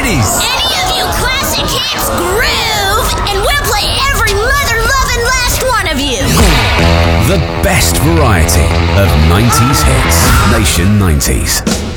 Kiddies. Any of you classic hits groove, and we'll play every mother-loving last one of you. The best variety of 90s hits. Nation 90s.